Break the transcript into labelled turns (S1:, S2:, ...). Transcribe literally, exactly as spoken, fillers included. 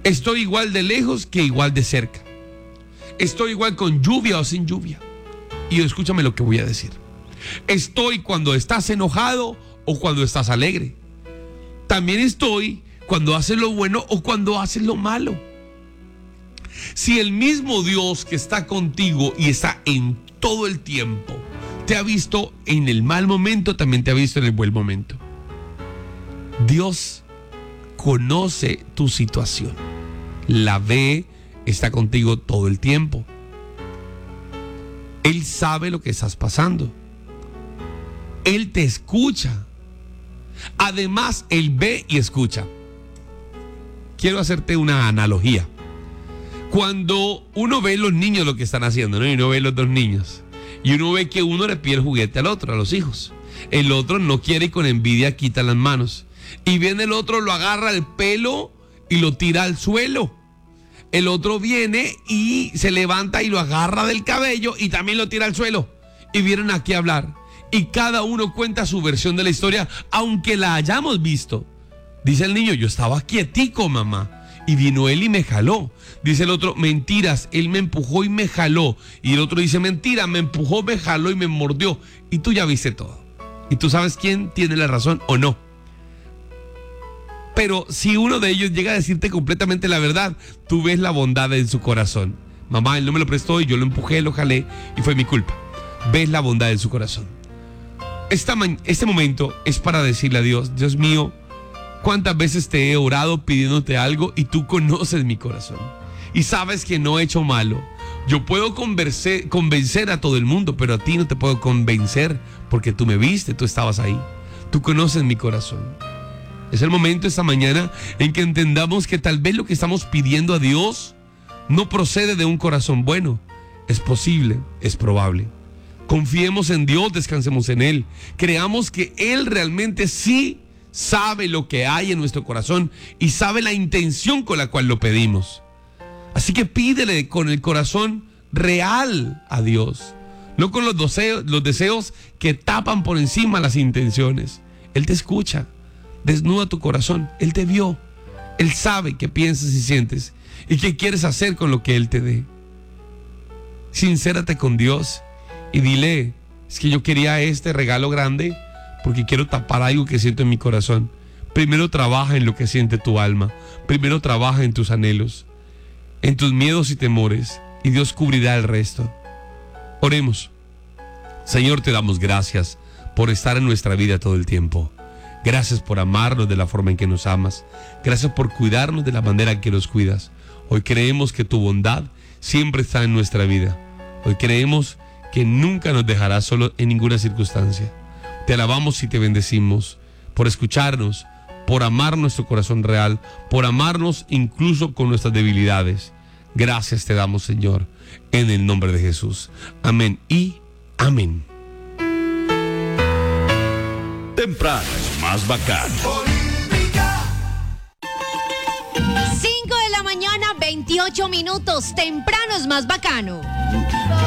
S1: Estoy igual de lejos que igual de cerca. Estoy igual con lluvia o sin lluvia. Y escúchame lo que voy a decir. Estoy cuando estás enojado o cuando estás alegre. También estoy cuando haces lo bueno o cuando haces lo malo. Si el mismo Dios que está contigo y está en todo el tiempo te ha visto en el mal momento, también te ha visto en el buen momento. Dios conoce tu situación, la ve, está contigo todo el tiempo. Él sabe lo que estás pasando. Él te escucha. Además, Él ve y escucha. Quiero hacerte una analogía. Cuando uno ve los niños lo que están haciendo, ¿no? Y uno ve los dos niños. Y uno ve que uno le pide el juguete al otro, a los hijos. El otro no quiere y con envidia quita las manos. Y viene el otro, lo agarra el pelo y lo tira al suelo. El otro viene y se levanta y lo agarra del cabello y también lo tira al suelo. Y vienen aquí a hablar. Y cada uno cuenta su versión de la historia, aunque la hayamos visto. Dice el niño, yo estaba quietico, mamá. Y vino él y me jaló. Dice el otro, mentiras, él me empujó y me jaló. Y el otro dice, mentira, me empujó, me jaló y me mordió. Y tú ya viste todo. Y tú sabes quién tiene la razón o no. Pero si uno de ellos llega a decirte completamente la verdad, tú ves la bondad en su corazón. Mamá, él no me lo prestó y yo lo empujé, lo jalé y fue mi culpa. Ves la bondad en su corazón. Esta ma- este momento es para decirle a Dios, Dios mío, ¿cuántas veces te he orado pidiéndote algo y tú conoces mi corazón? Y sabes que no he hecho malo. Yo puedo converse, convencer a todo el mundo, pero a ti no te puedo convencer porque tú me viste, tú estabas ahí. Tú conoces mi corazón. Es el momento esta mañana en que entendamos que tal vez lo que estamos pidiendo a Dios no procede de un corazón bueno. Es posible, es probable. Confiemos en Dios, descansemos en Él. Creamos que Él realmente sí sabe lo que hay en nuestro corazón y sabe la intención con la cual lo pedimos. Así que pídele con el corazón real a Dios, no con los deseos, los deseos que tapan por encima las intenciones. Él te escucha, desnuda tu corazón, Él te vio, Él sabe qué piensas y sientes y qué quieres hacer con lo que Él te dé. Sincérate con Dios y dile, es que yo quería este regalo grande porque quiero tapar algo que siento en mi corazón. Primero trabaja en lo que siente tu alma. Primero trabaja en tus anhelos, en tus miedos y temores, y Dios cubrirá el resto. Oremos. Señor, te damos gracias por estar en nuestra vida todo el tiempo. Gracias por amarnos de la forma en que nos amas. Gracias por cuidarnos de la manera en que nos cuidas. Hoy creemos que tu bondad siempre está en nuestra vida. Hoy creemos que nunca nos dejarás solo en ninguna circunstancia. Te alabamos y te bendecimos por escucharnos, por amar nuestro corazón real, por amarnos incluso con nuestras debilidades. Gracias te damos, Señor, en el nombre de Jesús. Amén y amén.
S2: Temprano es más bacano.
S3: cinco de la mañana, veintiocho minutos. Temprano es más bacano.